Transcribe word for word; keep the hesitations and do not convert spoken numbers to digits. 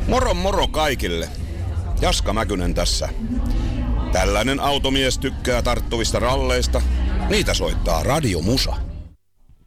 Moro moro kaikille. Jaska Mäkynen tässä. Tällainen automies tykkää tarttuvista ralleista. Niitä soittaa Radio Musa.